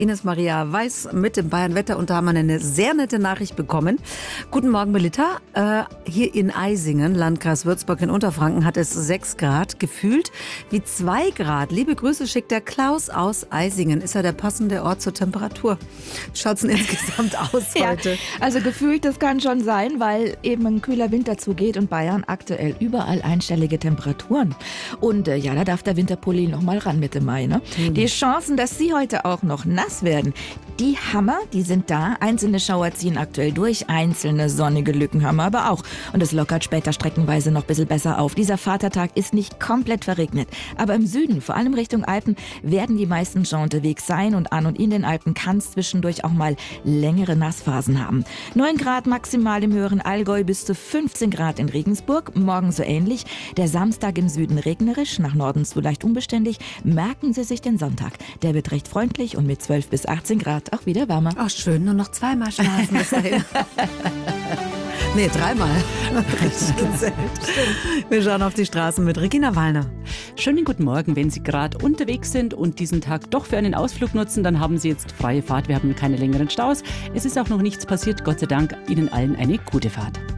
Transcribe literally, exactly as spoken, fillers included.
Ines Maria Weiß mit dem Bayern-Wetter und da haben wir eine sehr nette Nachricht bekommen. Guten Morgen, Melitta. Äh, hier in Eisingen, Landkreis Würzburg in Unterfranken, hat es sechs Grad. Gefühlt wie zwei Grad. Liebe Grüße schickt der Klaus aus Eisingen. Ist ja der passende Ort zur Temperatur. Schaut's denn insgesamt aus heute? Ja, also gefühlt, das kann schon sein, weil eben ein kühler Winter zugeht und Bayern aktuell überall einstellige Temperaturen. Und äh, ja, da darf der Winterpulli noch mal ran Mitte Mai. Ne? Mhm. Die Chancen, dass Sie heute auch noch nass werden, die Hammer, die sind da. Einzelne Schauer ziehen aktuell durch, einzelne sonnige Lücken haben wir aber auch. Und es lockert später streckenweise noch ein bisschen besser auf. Dieser Vatertag ist nicht komplett verregnet. Aber im Süden, vor allem Richtung Alpen, werden die meisten schon unterwegs sein. Und an und in den Alpen kann es zwischendurch auch mal längere Nassphasen haben. neun Grad maximal im höheren Allgäu, bis zu fünfzehn Grad in Regensburg. Morgen so ähnlich. Der Samstag im Süden regnerisch, nach Norden zu leicht unbeständig. Merken Sie sich den Sonntag. Der wird recht freundlich und mit zwölf bis achtzehn Grad auch wieder wärmer. Ach schön, nur noch zweimal schlafen bis dahin. Nee, dreimal. Richtig gezählt. Wir schauen auf die Straßen mit Regina Wallner. Schönen guten Morgen. Wenn Sie gerade unterwegs sind und diesen Tag doch für einen Ausflug nutzen, dann haben Sie jetzt freie Fahrt. Wir haben keine längeren Staus. Es ist auch noch nichts passiert. Gott sei Dank Ihnen allen eine gute Fahrt.